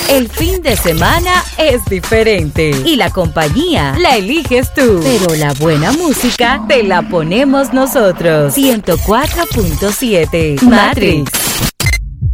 El fin de semana es diferente y la compañía la eliges tú. Pero la buena música te la ponemos nosotros. 104.7 Matrix.